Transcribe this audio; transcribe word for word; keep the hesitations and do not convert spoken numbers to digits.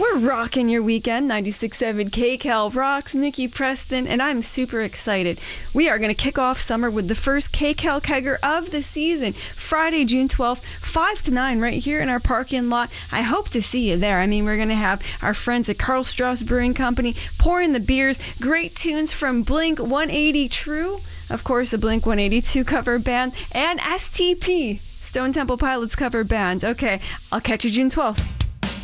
We're rocking your weekend. ninety-six point seven K C A L rocks. Nikki Preston, and I'm super excited. We are going to kick off summer with the first K C A L Kegger of the season, Friday, June twelfth, five to nine, right here in our parking lot. I hope to see you there. I mean, we're going to have our friends at Karl Strauss Brewing Company pouring the beers, great tunes from Blink one eighty True, of course, the Blink one eighty-two cover band, and S T P, Stone Temple Pilots cover band. Okay, I'll catch you June twelfth.